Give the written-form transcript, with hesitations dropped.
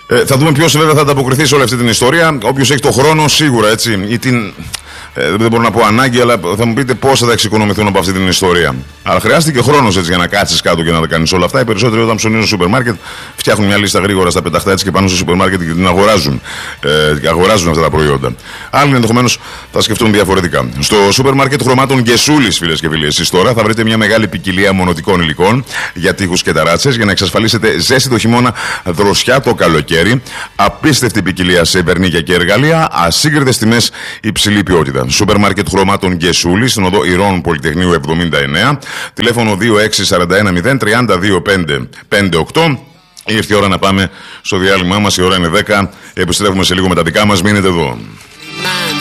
Θα δούμε ποιος βέβαια θα ανταποκριθεί σε όλη αυτή την ιστορία. Όποιος έχει το χρόνο, σίγουρα έτσι, ή την. Δεν μπορώ να πω ανάγκη, αλλά θα μου πείτε πώς θα εξοικονομηθούν από αυτή την ιστορία. Αλλά χρειάστηκε χρόνος έτσι για να κάτσεις κάτω και να τα κάνεις όλα αυτά. Οι περισσότεροι όταν ψωνίζουν στο σούπερ μάρκετ φτιάχνουν μια λίστα γρήγορα στα πεταχτά έτσι και πάνε στο σούπερ μάρκετ και την αγοράζουν. Αγοράζουν αυτά τα προϊόντα. Άλλοι ενδεχομένως θα σκεφτούν διαφορετικά. Στο σούπερ μάρκετ χρωμάτων Γκεσούλης, φίλες και φίλοι, εσείς τώρα θα βρείτε μια μεγάλη ποικιλία μονοτικών υλικών για τοίχους και ταράτσες για να εξασφαλίσετε ζέστη το χειμώνα, δροσιά το καλοκαίρι. Απίστευτη ποικιλία σε βερνίκια και εργαλεία, ασύγκριτες τιμές, υψηλή ποιότητα. Σούπερ μάρκετ χρωμάτων Γκεσούλη, στην οδό Ηρών Πολυτεχνείου 79, τηλέφωνο 26411-32558. Ήρθε η ώρα να πάμε στο διάλειμμά μας, η ώρα είναι 10. Επιστρέφουμε σε λίγο με τα δικά μας, μείνετε εδώ.